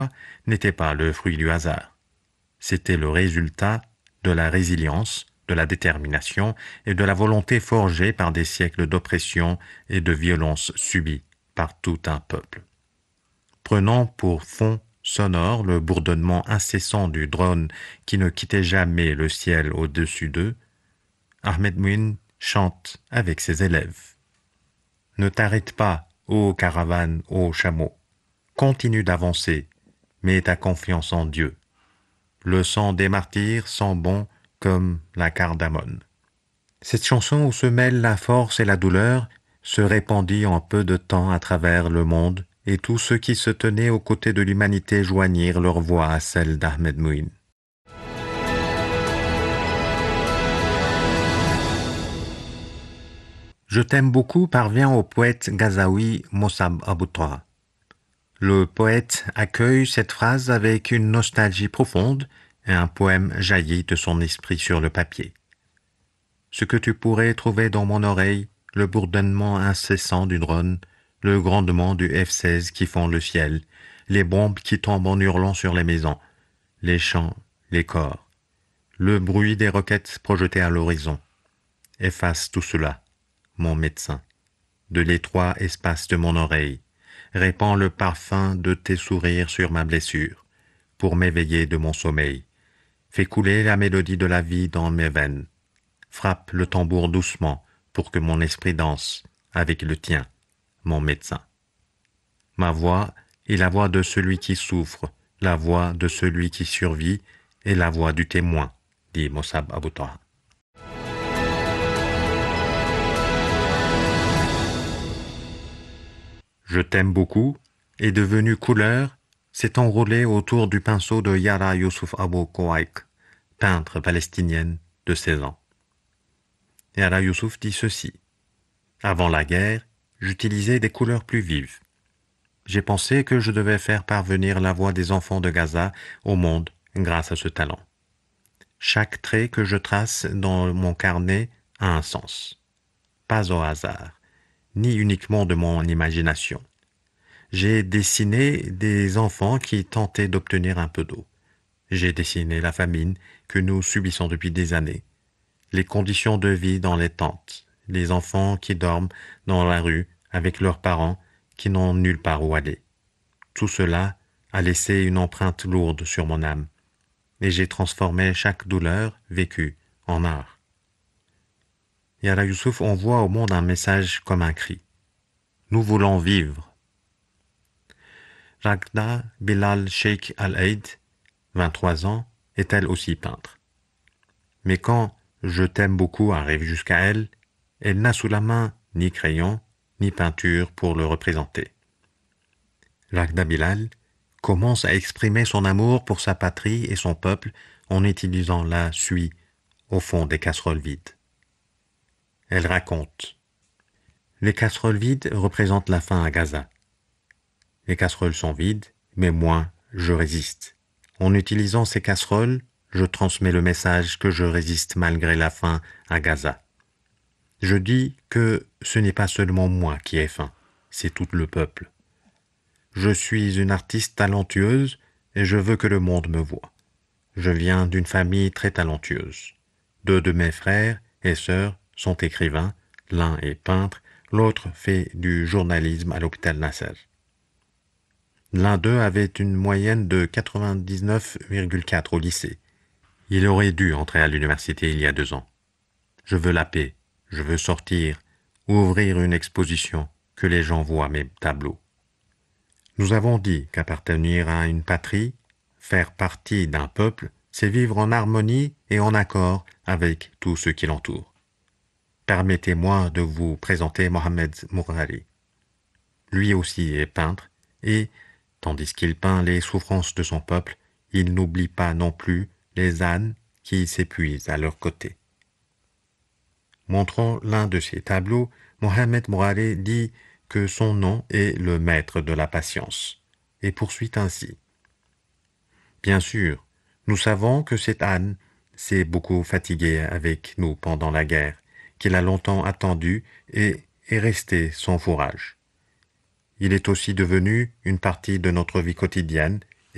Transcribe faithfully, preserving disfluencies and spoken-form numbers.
n'était pas le fruit du hasard. C'était le résultat de la résilience, de la détermination et de la volonté forgée par des siècles d'oppression et de violence subies par tout un peuple. Prenant pour fond sonore le bourdonnement incessant du drone qui ne quittait jamais le ciel au-dessus d'eux, Ahmed Mouin chante avec ses élèves. Ne t'arrête pas, ô caravane, ô chameau. Continue d'avancer, mets ta confiance en Dieu. Le sang des martyrs sent bon comme la cardamone. Cette chanson où se mêlent la force et la douleur se répandit en peu de temps à travers le monde et tous ceux qui se tenaient aux côtés de l'humanité joignirent leur voix à celle d'Ahmed Mouin. Je t'aime beaucoup parvient au poète gazaoui Mossab Aboutra. Le poète accueille cette phrase avec une nostalgie profonde et un poème jaillit de son esprit sur le papier. Ce que tu pourrais trouver dans mon oreille, le bourdonnement incessant du drone, le grondement du F seize qui fend le ciel, les bombes qui tombent en hurlant sur les maisons, les chants, les corps, le bruit des roquettes projetées à l'horizon. Efface tout cela, mon médecin, de l'étroit espace de mon oreille. Répands le parfum de tes sourires sur ma blessure, pour m'éveiller de mon sommeil. Fais couler la mélodie de la vie dans mes veines. Frappe le tambour doucement pour que mon esprit danse avec le tien, mon médecin. Ma voix est la voix de celui qui souffre, la voix de celui qui survit et la voix du témoin, dit Mossab Aboutra. Je t'aime beaucoup est devenu couleur, s'est enroulé autour du pinceau de Yara Youssouf Abou Kouaik, peintre palestinienne de seize ans. Yara Youssouf dit ceci. Avant la guerre, j'utilisais des couleurs plus vives. J'ai pensé que je devais faire parvenir la voix des enfants de Gaza au monde grâce à ce talent. Chaque trait que je trace dans mon carnet a un sens. Pas au hasard, ni uniquement de mon imagination. J'ai dessiné des enfants qui tentaient d'obtenir un peu d'eau. J'ai dessiné la famine que nous subissons depuis des années, les conditions de vie dans les tentes, les enfants qui dorment dans la rue avec leurs parents qui n'ont nulle part où aller. Tout cela a laissé une empreinte lourde sur mon âme, et j'ai transformé chaque douleur vécue en art. Yara Youssouf envoie au monde un message comme un cri. Nous voulons vivre. Ragda Bilal Sheikh Al-Aid, vingt-trois ans, est elle aussi peintre. Mais quand « Je t'aime beaucoup » arrive jusqu'à elle, elle n'a sous la main ni crayon, ni peinture pour le représenter. Ragda Bilal commence à exprimer son amour pour sa patrie et son peuple en utilisant la suie au fond des casseroles vides. Elle raconte. Les casseroles vides représentent la faim à Gaza. Les casseroles sont vides, mais moi, je résiste. En utilisant ces casseroles, je transmets le message que je résiste malgré la faim à Gaza. Je dis que ce n'est pas seulement moi qui ai faim, c'est tout le peuple. Je suis une artiste talentueuse et je veux que le monde me voie. Je viens d'une famille très talentueuse. Deux de mes frères et sœurs sont écrivains, l'un est peintre, l'autre fait du journalisme à l'hôpital Nasser. L'un d'eux avait une moyenne de quatre-vingt-dix-neuf virgule quatre au lycée. Il aurait dû entrer à l'université il y a deux ans. Je veux la paix, je veux sortir, ouvrir une exposition, que les gens voient mes tableaux. Nous avons dit qu'appartenir à une patrie, faire partie d'un peuple, c'est vivre en harmonie et en accord avec tout ce qui l'entoure. Permettez-moi de vous présenter Mohamed Mourari. Lui aussi est peintre et, tandis qu'il peint les souffrances de son peuple, il n'oublie pas non plus les ânes qui s'épuisent à leur côté. Montrant l'un de ses tableaux, Mohamed Mourari dit que son nom est le maître de la patience, et poursuit ainsi. Bien sûr, nous savons que cet âne s'est beaucoup fatigué avec nous pendant la guerre, qu'il a longtemps attendu et est resté sans fourrage. Il est aussi devenu une partie de notre vie quotidienne